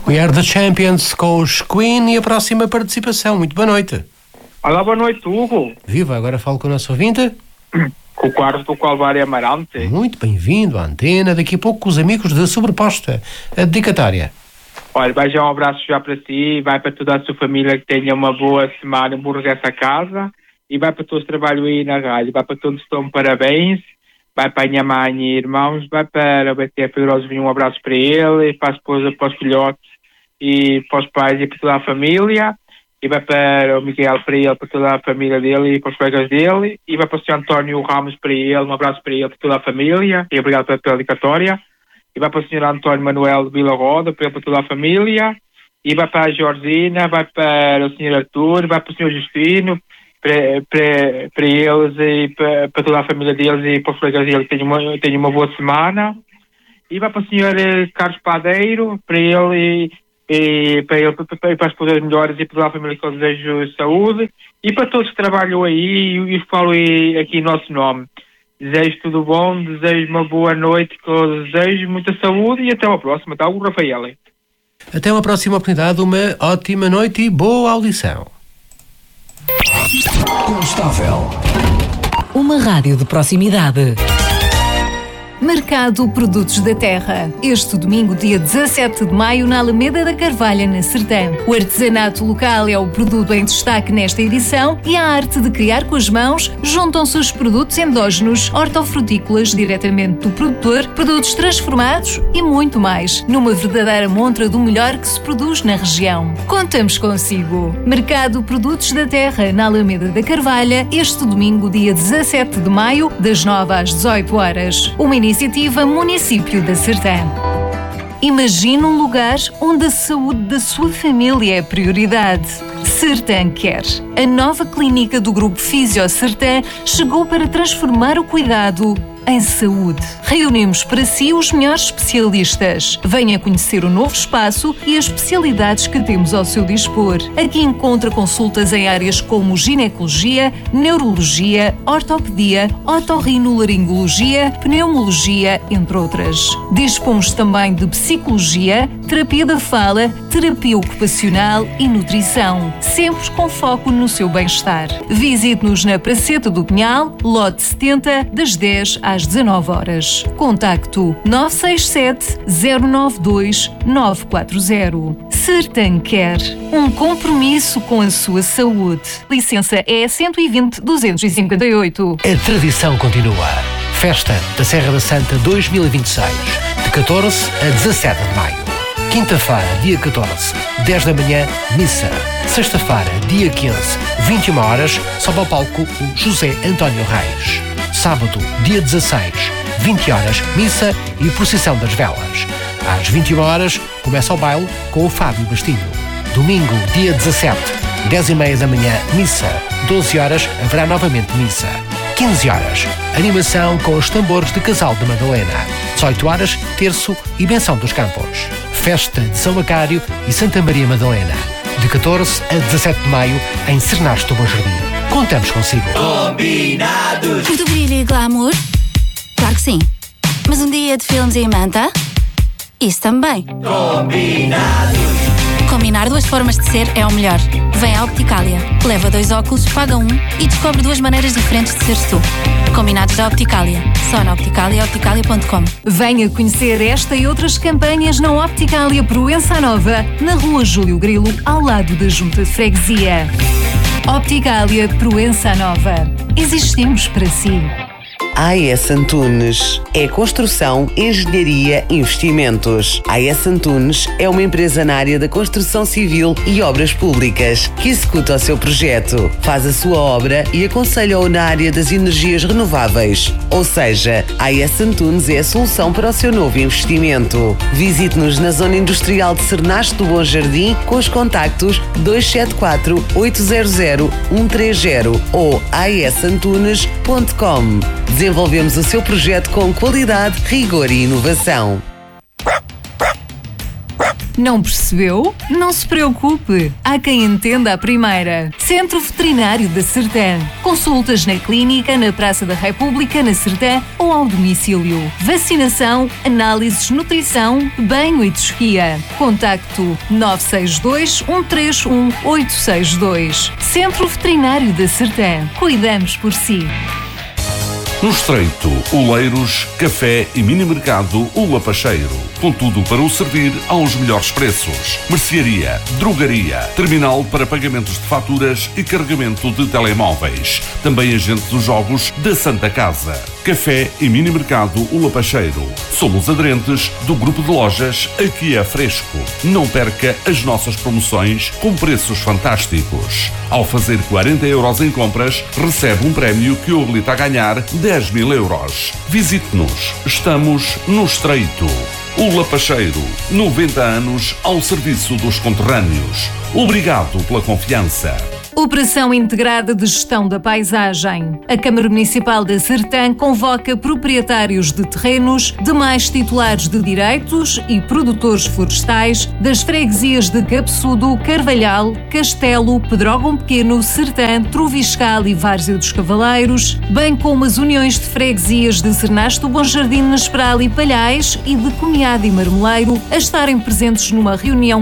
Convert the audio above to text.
We Are The Champions com os Queen e a próxima participação. Muito boa noite. Olá, boa noite, Hugo. Viva, agora falo com o nosso ouvinte. Com o quarto do Calvário Amarante. Muito bem-vindo à antena. Daqui a pouco com os amigos da Sobreposta. A dedicatória. Olha, vai já um abraço já para si, vai para toda a sua família que tenha uma boa semana, um bom regresso a casa, e vai para todos os trabalhos aí na rádio, vai para todos que estão parabéns, vai para a minha mãe e irmãos, vai para o BT Pedroso, um abraço para ele, e para a esposa, para os filhotes, e para os pais e para toda a família, e vai para o Miguel, para ele, para toda a família dele e para os colegas dele, e vai para o Sr. António Ramos para ele, um abraço para ele, para toda a família, e obrigado pela dedicatória. E vai para o Sr. António Manuel de Vila Roda, para toda a família, e vai para a Georgina, vai para o Sr. Artur, vai para o Sr. Justino, para eles e para toda a família deles e para os colegas deles, tenham uma boa semana. E vai para o Sr. Carlos Padeiro, para ele e para as pessoas melhores e para toda a família que eu desejo saúde, e para todos que trabalham aí e falo aqui em nosso nome. Desejo tudo bom, desejo uma boa noite, que eu desejo muita saúde e até uma próxima, tá, o Rafael? Até uma próxima oportunidade, uma ótima noite e boa audição. Constável. Uma rádio de proximidade. Mercado Produtos da Terra. Este domingo, dia 17 de maio, na Alameda da Carvalha, na Sertã. O artesanato local é o produto em destaque nesta edição e a arte de criar com as mãos juntam-se os produtos endógenos, hortofrutícolas diretamente do produtor, produtos transformados e muito mais, numa verdadeira montra do melhor que se produz na região. Contamos consigo. Mercado Produtos da Terra, na Alameda da Carvalha, este domingo, dia 17 de maio, das 9 às 18 horas. Uma iniciativa Município da Sertã. Imagine um lugar onde a saúde da sua família é prioridade. Sertã Care. A nova clínica do Grupo Fisio Sertã chegou para transformar o cuidado em saúde. Reunimos para si os melhores especialistas. Venha conhecer o novo espaço e as especialidades que temos ao seu dispor. Aqui encontra consultas em áreas como ginecologia, neurologia, ortopedia, otorrinolaringologia, pneumologia, entre outras. Dispomos também de psicologia, terapia da fala, terapia ocupacional e nutrição, sempre com foco no seu bem-estar. Visite-nos na Praceta do Pinhal, lote 70, das 10 às 19 horas. Contacto 967 092 940. Sertã Care. Um compromisso com a sua saúde. Licença é 120-258. A tradição continua. Festa da Serra da Santa 2026, de 14 a 17 de maio. Quinta-feira, dia 14, 10 da manhã, missa. Sexta-feira, dia 15, 21 horas, sobe ao palco o José António Reis. Sábado, dia 16, 20 horas, missa e procissão das velas. Às 21 horas, começa o baile com o Fábio Bastilho. Domingo, dia 17, 10h30 da manhã, missa. 12 horas, haverá novamente missa. 15 horas, animação com os tambores de Casal de Madalena. 18 horas, terço e benção dos campos. Festa de São Macário e Santa Maria Madalena, de 14 a 17 de maio, em Cernares do Bom Jardim. Contamos consigo. Combinados. Muito brilho e glamour? Claro que sim. Mas um dia de filmes e manta? Isso também. Combinados. Combinar duas formas de ser é o melhor. Vem à Opticalia, leva 2 óculos, paga 1 e descobre 2 maneiras diferentes de seres tu. Combinados da Opticalia. Só na Opticalia e opticalia.com. Venha conhecer esta e outras campanhas na Opticalia Proença Nova, na Rua Júlio Grilo, ao lado da Junta de Freguesia. Opticalia Proença Nova. Existimos para si. AES Antunes é construção, engenharia, investimentos. AES Antunes é uma empresa na área da construção civil e obras públicas que executa o seu projeto, faz a sua obra e aconselha-o na área das energias renováveis. Ou seja, AES Antunes é a solução para o seu novo investimento. Visite-nos na Zona Industrial de Cernares do Bom Jardim com os contactos 274 800 130 ou aesantunes.com. Desenvolvemos o seu projeto com qualidade, rigor e inovação. Não percebeu? Não se preocupe. Há quem entenda à primeira. Centro Veterinário da Sertã. Consultas na clínica, na Praça da República, na Sertã ou ao domicílio. Vacinação, análises, nutrição, banho e tosquia. Contacto 962 131 862. Centro Veterinário da Sertã. Cuidamos por si. No Estreito, Oleiros, Café e Mini Mercado O Lapacheiro. Com tudo para o servir aos melhores preços. Mercearia, drogaria, terminal para pagamentos de faturas e carregamento de telemóveis. Também agente dos jogos da Santa Casa. Café e Mini Mercado O Lapacheiro. Somos aderentes do grupo de lojas Aqui é Fresco. Não perca as nossas promoções com preços fantásticos. Ao fazer 40 euros em compras, recebe um prémio que o habilita a ganhar 10 mil euros. Visite-nos. Estamos no Estreito. O Lapacheiro, 90 anos ao serviço dos conterrâneos. Obrigado pela confiança. Operação Integrada de Gestão da Paisagem. A Câmara Municipal da Sertã convoca proprietários de terrenos, demais titulares de direitos e produtores florestais das freguesias de Cabeçudo, Carvalhal, Castelo, Pedrógão Pequeno, Sertã, Troviscal e Várzea dos Cavaleiros, bem como as uniões de freguesias de Cernasto, Bom Jardim, Nesperal e Palhais e de Cunhado e Marmeleiro, a estarem presentes numa reunião